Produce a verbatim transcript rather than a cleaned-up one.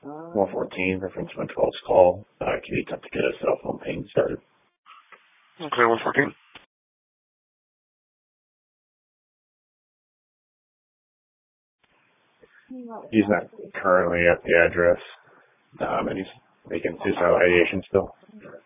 one fourteen, reference one twelve's call. Uh, can you attempt to get a cell phone ping started? Okay, one fourteen. He's not currently at the address, um, and he's making suicidal ideation still.